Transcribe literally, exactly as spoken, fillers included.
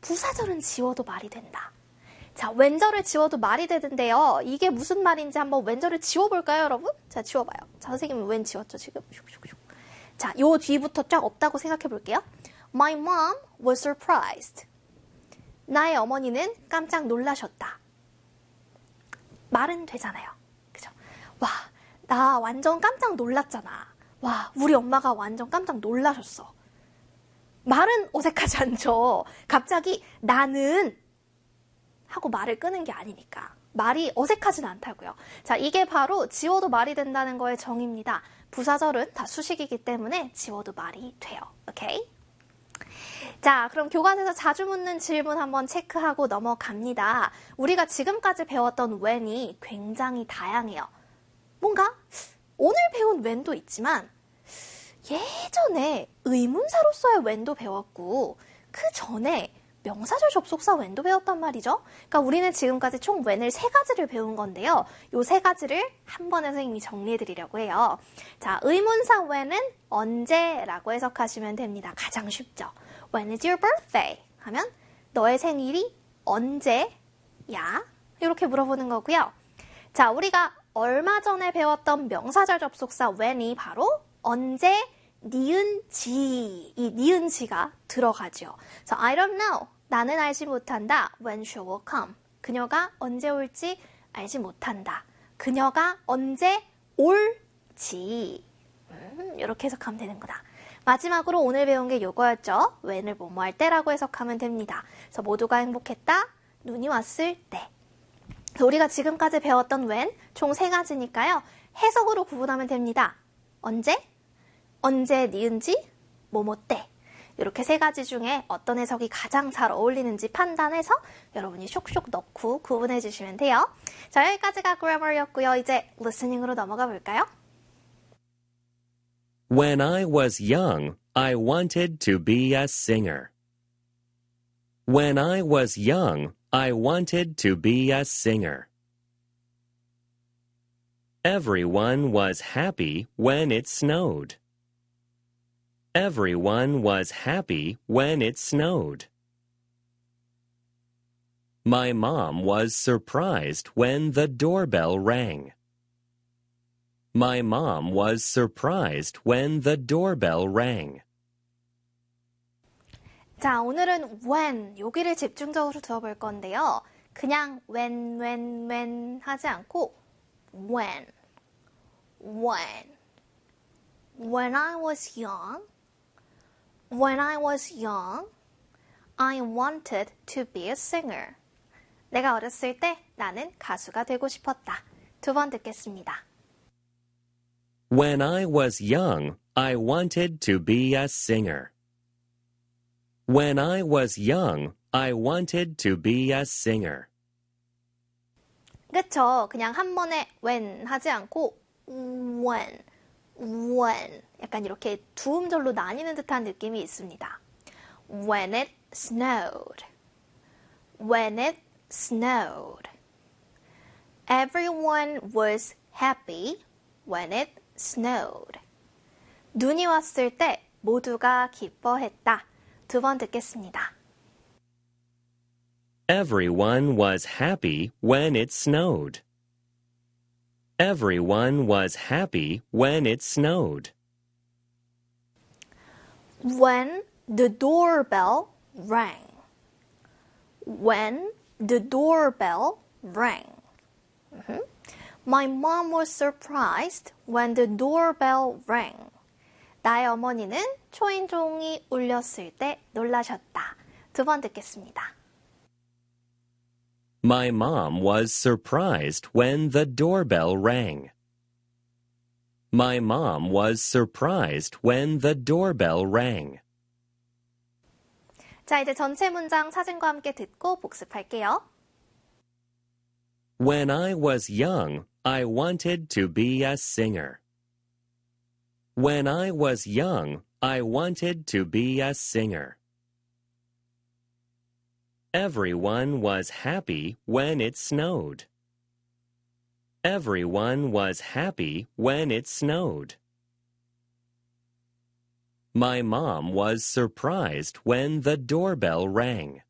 부사절은 지워도 말이 된다. 자, when절을 지워도 말이 되는데요. 이게 무슨 말인지 한번 when절을 지워볼까요, 여러분? 자, 지워봐요. 자, 선생님은 when 지웠죠, 지금? 슉슉슉. 자, 요 뒤부터 쫙 없다고 생각해 볼게요. My mom was surprised. 나의 어머니는 깜짝 놀라셨다. 말은 되잖아요. 그죠? 와, 나 완전 깜짝 놀랐잖아. 와, 우리 엄마가 완전 깜짝 놀라셨어. 말은 어색하지 않죠? 갑자기 나는 하고 말을 끄는 게 아니니까. 말이 어색하진 않다고요. 자, 이게 바로 지워도 말이 된다는 거의 정의입니다. 부사절은 다 수식이기 때문에 지워도 말이 돼요. 오케이? 자, 그럼 교과서에서 자주 묻는 질문 한번 체크하고 넘어갑니다. 우리가 지금까지 배웠던 when이 굉장히 다양해요. 뭔가 오늘 배운 when도 있지만 예전에 의문사로서의 when도 배웠고 그 전에 명사절 접속사 when도 배웠단 말이죠. 그러니까 우리는 지금까지 총 when을 세 가지를 배운 건데요. 요 세 가지를 한 번에 선생님이 정리해 드리려고 해요. 자, 의문사 when은 언제라고 해석하시면 됩니다. 가장 쉽죠. When is your birthday? 하면 너의 생일이 언제야? 이렇게 물어보는 거고요. 자, 우리가 얼마 전에 배웠던 명사절 접속사 when이 바로 언제, 니은지, 이 니은지가 들어가죠. So I don't know. 나는 알지 못한다. When she will come. 그녀가 언제 올지 알지 못한다. 그녀가 언제 올지. 음, 이렇게 해석하면 되는 거다. 마지막으로 오늘 배운 게 요거였죠. when을 뭐뭐 할 때라고 해석하면 됩니다. 그래서 모두가 행복했다. 눈이 왔을 때. 우리가 지금까지 배웠던 when 총 세 가지니까요. 해석으로 구분하면 됩니다. 언제? 언제 니은지? 뭐뭐 때. 이렇게 세 가지 중에 어떤 해석이 가장 잘 어울리는지 판단해서 여러분이 쇽쇽 넣고 구분해 주시면 돼요. 자, 여기까지가 그래머였고요. 이제 리스닝으로 넘어가 볼까요? When I was young, I wanted to be a singer. When I was young, I wanted to be a singer. Everyone was happy when it snowed. Everyone was happy when it snowed. My mom was surprised when the doorbell rang. My mom was surprised when the doorbell rang. 자, 오늘은 when, 여기를 집중적으로 들어볼 건데요. 그냥 when, when, when 하지 않고 when, when. When I was young, when I was young, I wanted to be a singer. 내가 어렸을 때 나는 가수가 되고 싶었다. 두 번 듣겠습니다. When I was young, I wanted to be a singer. When I was young, I wanted to be a singer. 그쵸? 그냥 한 번에 when 하지 않고 when, when 약간 이렇게 두 음절로 나뉘는 듯한 느낌이 있습니다. When it snowed. When it snowed. Everyone was happy when it snowed. 눈이 왔을 때 모두가 기뻐했다. 두 번 듣겠습니다. Everyone was happy when it snowed. Everyone was happy when it snowed. When the doorbell rang. When the doorbell rang. Mm-hmm. My mom was surprised when the doorbell rang. 나의 어머니는 초인종이 울렸을 때 놀라셨다. 두 번 듣겠습니다. My mom was surprised when the doorbell rang. My mom was surprised when the doorbell rang. 자, 이제 전체 문장 사진과 함께 듣고 복습할게요. When I was young, I wanted to be a singer. When I was young, I wanted to be a singer. Everyone was happy when it snowed. Everyone was happy when it snowed. My mom was surprised when the doorbell rang.